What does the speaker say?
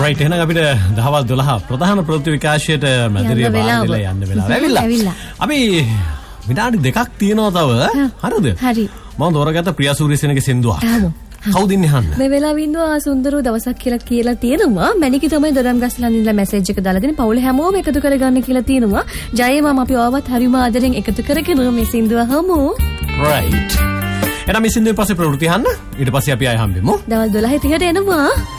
Right එහෙනම් අපිට දහවල් 12 ප්‍රධාන ප්‍රවෘත්ති විකාශයට මැදිරිය වාදලා යන්න වෙලාව ඇවිල්ලා. අපි විනාඩි 2ක් තියෙනවා තව. හරිද? හරි. මම තෝරගත්ත ප්‍රියා සූරියසේනගේ සින්දුවක්. කවුද ඉන්නේ අහන්න? මේ වෙලාවෙ ඉන්නවා සුන්දරව දවසක් කියලා තියෙනවා. මැනිකි තමයි දොරම් ගස්ලා ඉඳලා මැසේජ් එක දාලා දෙන පවුල හැමෝම එකතු කරගන්න කියලා තියෙනවා. ජය මම අපි ආවත් හරිම ආදරෙන් එකතු කරගෙන මේ සින්දුව අහමු. රයිට්. එනම් මේ සින්දුවෙන් පස්සේ ප්‍රවෘත්ති අහන්න. ඊට පස්සේ අපි ආයෙ හම්බෙමු. දවල් 12:30ට එනවා.